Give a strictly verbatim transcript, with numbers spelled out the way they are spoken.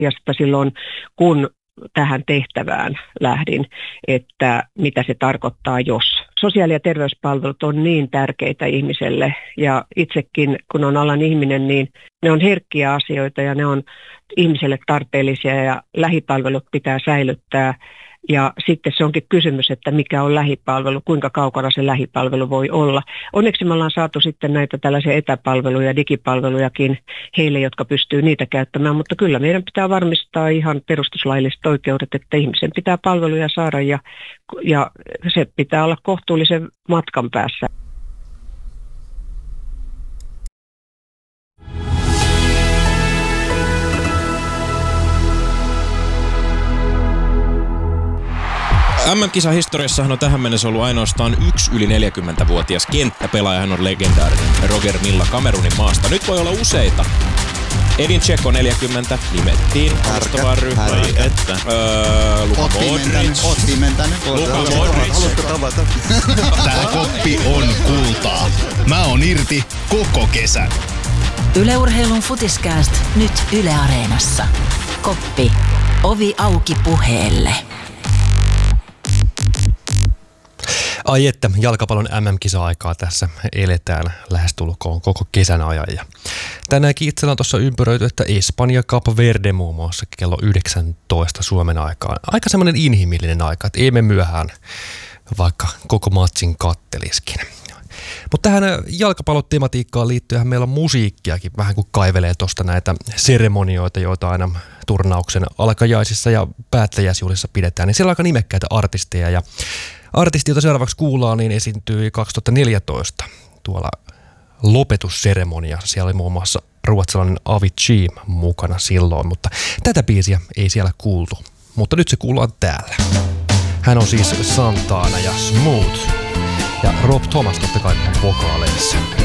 asiasta silloin, kun tähän tehtävään lähdin, että mitä se tarkoittaa, jos. Sosiaali- ja terveyspalvelut on niin tärkeitä ihmiselle ja itsekin, kun on alan ihminen, niin ne on herkkiä asioita ja ne on ihmiselle tarpeellisia ja lähipalvelut pitää säilyttää. Ja sitten se onkin kysymys, että mikä on lähipalvelu, kuinka kaukana se lähipalvelu voi olla. Onneksi me ollaan saatu sitten näitä tällaisia etäpalveluja, digipalvelujakin heille, jotka pystyy niitä käyttämään, mutta kyllä meidän pitää varmistaa ihan perustuslailliset oikeudet, että ihmisen pitää palveluja saada ja, ja se pitää olla kohtuullisen matkan päässä. M M-kisan historiassahan on tähän mennessä ollut ainoastaan yksi yli neljäkymmentävuotias kenttäpelaaja. Hän on legendaarinen Roger Milla Kamerunin maasta. Nyt voi olla useita. Edin Dzeko neljäkymmentä nimettiin alustavaan ryhmään. Että. Öö, Luka Modric. Oot pimentänyt. Luka Modric. Haluatko tavata? Tää koppi on kultaa. Mä oon irti koko kesän. Yle Urheilun Futiskääst nyt Yle Areenassa. Koppi. Ovi auki puheelle. Ai että, jalkapallon M M-kisa-aikaa tässä eletään lähestulkoon koko kesän ajan. Ja tänäänkin itsellä on tuossa ympäröity, että Espanja Cape Verde muun muassa kello yhdeksäntoista Suomen aikaan. Aika semmoinen inhimillinen aika, että ei me myöhään, vaikka koko matsin katteliskin. Mutta tähän jalkapallotematiikkaan liittyen meillä on musiikkiakin vähän kuin kaivelee tuosta näitä seremonioita, joita aina turnauksen alkajaisissa ja päättäjäisjuhlissa pidetään. Niin siellä on aika nimekkäitä artisteja ja artisti, jota seuraavaksi kuullaan, niin esiintyi kaksituhattaneljätoista tuolla lopetusseremoniassa. Siellä oli muun muassa ruotsalainen Avicii mukana silloin, mutta tätä biisiä ei siellä kuultu. Mutta nyt se kuullaan täällä. Hän on siis Santana ja Smooth ja Rob Thomas totta kai vokaaleissa.